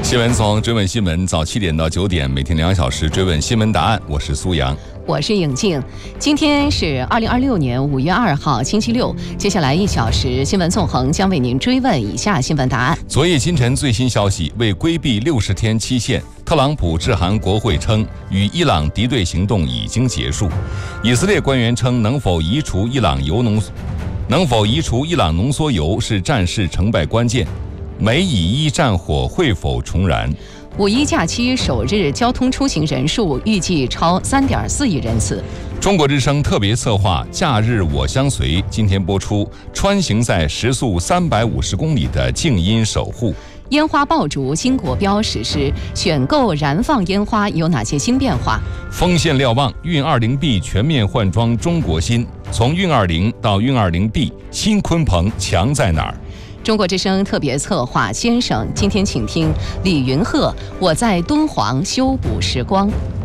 新闻从追问新闻，早7点到9点，每天2小时追问新闻答案。我是苏阳， 我是颖静。今天是2026年5月2号，星期六。接下来1小时，新闻纵横将为您追问以下新闻答案。 昨夜清晨最新消息，为规避60天期限，特朗普致函国会称，与伊朗敌对行动已经结束。以色列官员称，能否移除伊朗浓缩铀是战事成败关键。美以伊战火会否重燃 ？5一假期首日交通出行人数预计超3.4亿人次。 中国之声特别策划《假日我相随》今天播出，穿行在时速350公里的静音守护。 烟花爆竹新国标实施，选购燃放烟花有哪些新变化？ 丰县瞭望运 20B 全面换装中国新，从运20到运20B， 新鲲鹏强在哪儿？ 中国之声特别策划先生，今天请听李云鹤，我在敦煌修补时光。